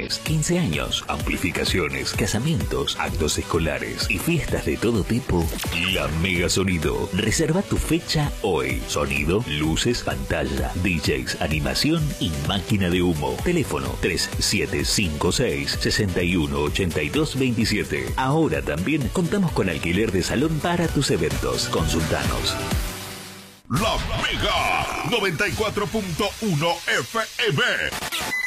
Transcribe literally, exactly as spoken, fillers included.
graduaciones, quince años, amplificaciones, casamientos, actos escolares y fiestas de todo tipo, La Mega Sonido. Reserva tu fecha hoy. Sonido, luces, pantalla, D Js, animación y máquina de humo. Teléfono tres siete cinco seis, seis uno ocho dos dos siete. Ahora también contamos con alquiler de salón para tus eventos. Consultanos. La Mega noventa y cuatro punto uno F M.